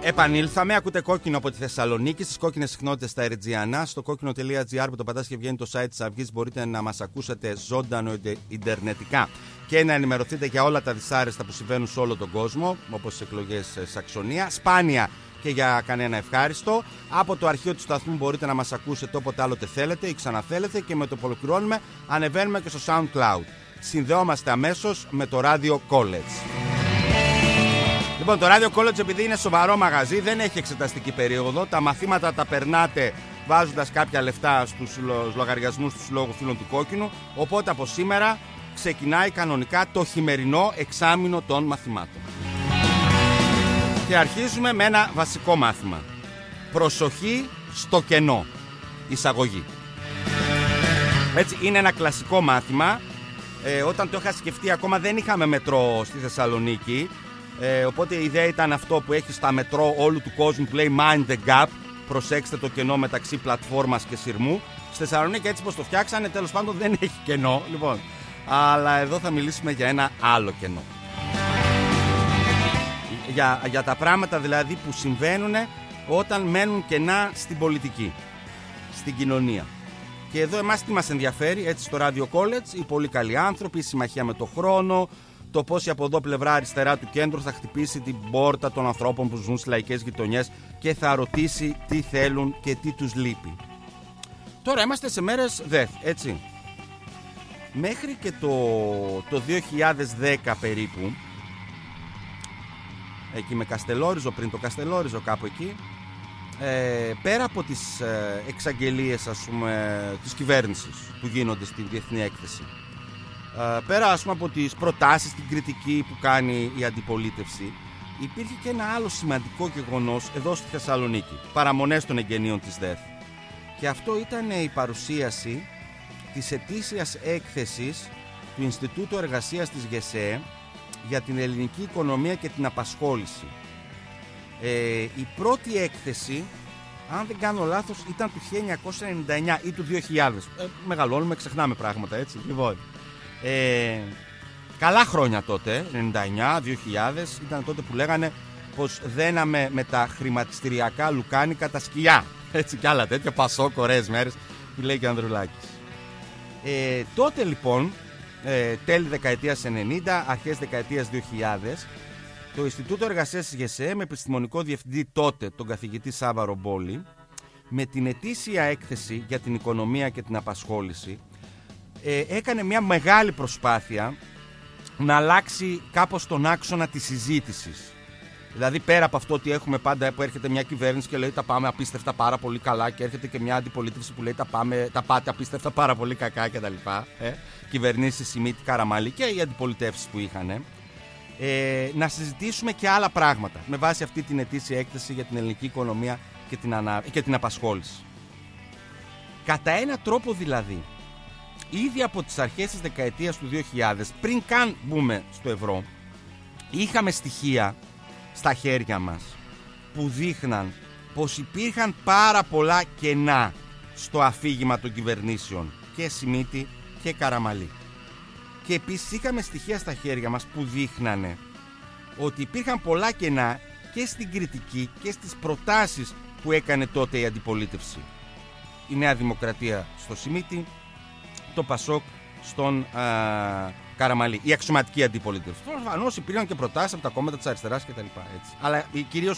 Επανήλθαμε, ακούτε Κόκκινο από τη Θεσσαλονίκη, στις κόκκινες συχνότητες στα Ερετζιανά. Στο κόκκινο.gr που το πατάς και βγαίνει το site της Αυγής, μπορείτε να μας ακούσετε ζωντανό ιντερνετικά και να ενημερωθείτε για όλα τα δυσάρεστα που συμβαίνουν σε όλο τον κόσμο, όπως τις εκλογές Σαξονία. Σπάνια και για κανένα ευχάριστο. Από το αρχείο του σταθμού μπορείτε να μας ακούσετε όποτε άλλοτε θέλετε ή ξαναθέλετε, και με το που ολοκληρώνουμε ανεβαίνουμε και στο SoundCloud. Συνδεόμαστε αμέσως με το Radio College. Λοιπόν, το Radio College, επειδή είναι σοβαρό μαγαζί, δεν έχει εξεταστική περίοδο. Τα μαθήματα τα περνάτε βάζοντας κάποια λεφτά στους λογαριασμούς του Συλλόγου Φίλων του Κόκκινου. Οπότε από σήμερα ξεκινάει κανονικά το χειμερινό εξάμηνο των μαθημάτων. Και αρχίζουμε με ένα βασικό μάθημα. Προσοχή στο κενό. Εισαγωγή. Έτσι, είναι ένα κλασικό μάθημα. Όταν το είχα σκεφτεί, ακόμα δεν είχαμε μετρό στη Θεσσαλονίκη. Οπότε η ιδέα ήταν αυτό που έχει στα μετρό όλου του κόσμου που λέει Mind the Gap. Προσέξτε το κενό μεταξύ πλατφόρμας και σειρμού. Στη Θεσσαλονίκη, έτσι πως το φτιάξανε, τέλος πάντων δεν έχει κενό. Λοιπόν, αλλά εδώ θα μιλήσουμε για ένα άλλο κενό. Για τα πράγματα δηλαδή που συμβαίνουν όταν μένουν κενά στην πολιτική, στην κοινωνία. Και εδώ εμάς τι μας ενδιαφέρει, έτσι, στο Radio College? Οι πολύ καλοί άνθρωποι, η συμμαχία με το χρόνο, το πώς η από εδώ πλευρά αριστερά του κέντρου θα χτυπήσει την πόρτα των ανθρώπων που ζουν στις λαϊκές γειτονιές και θα ρωτήσει τι θέλουν και τι τους λείπει. Τώρα είμαστε σε μέρες ΔΕΘ, έτσι. Μέχρι και το 2010 περίπου, εκεί με Καστελόριζο, πριν το Καστελόριζο κάπου εκεί, πέρα από τις εξαγγελίες, ας πούμε, της κυβέρνησης που γίνονται στην Διεθνή Έκθεση, πέρα, ας πούμε, από τις προτάσεις, την κριτική που κάνει η αντιπολίτευση, υπήρχε και ένα άλλο σημαντικό γεγονός εδώ στη Θεσσαλονίκη, παραμονές των εγγενείων της ΔΕΘ. Και αυτό ήταν η παρουσίαση της ετήσιας έκθεσης του Ινστιτούτου Εργασίας της ΓΕΣΕ για την ελληνική οικονομία και την απασχόληση. Η πρώτη έκθεση, αν δεν κάνω λάθος, ήταν του 1999 ή του 2000. Μεγαλώνουμε, ξεχνάμε πράγματα, έτσι. Λοιπόν, καλά χρόνια τότε, 99, 2000, ήταν τότε που λέγανε πως δέναμε με τα χρηματιστηριακά λουκάνικα τα σκυλιά. Έτσι κι άλλα τέτοια, Πασόκ, ωραίες μέρες, που λέει και ο Ανδρουλάκης. Τότε λοιπόν, τέλη δεκαετίας 90, αρχές δεκαετίας 2000, το Ινστιτούτο Εργασίας της ΓΕΣΕ, με επιστημονικό διευθυντή τότε τον καθηγητή Σάβα Ρομπόλη, με την ετήσια έκθεση για την οικονομία και την απασχόληση, έκανε μια μεγάλη προσπάθεια να αλλάξει κάπως τον άξονα της συζήτησης. Δηλαδή, πέρα από αυτό ότι έχουμε πάντα που έρχεται μια κυβέρνηση και λέει τα πάμε απίστευτα πάρα πολύ καλά, και έρχεται και μια αντιπολίτευση που λέει τα πάτε απίστευτα πάρα πολύ κακά κτλ. Κυβερνήσεις Σιμίτη, Καραμαλή και οι αντιπολιτεύσεις που είχαν. Να συζητήσουμε και άλλα πράγματα με βάση αυτή την ετήσια έκθεση για την ελληνική οικονομία και την απασχόληση. Κατά ένα τρόπο δηλαδή, ήδη από τις αρχές της δεκαετίας του 2000, πριν καν μπούμε στο ευρώ, είχαμε στοιχεία στα χέρια μας που δείχναν πως υπήρχαν πάρα πολλά κενά στο αφήγημα των κυβερνήσεων και Σιμίτη και Καραμαλή. Και επίσης είχαμε στοιχεία στα χέρια μας που δείχνανε ότι υπήρχαν πολλά κενά και στην κριτική και στις προτάσεις που έκανε τότε η αντιπολίτευση. Η Νέα Δημοκρατία στο Σιμίτη, το Πασόκ στον Καραμαλή, η αξιωματική αντιπολίτευση. Προφανώς υπήρχαν και προτάσεις από τα κόμματα της αριστεράς κτλ. Αλλά κυρίως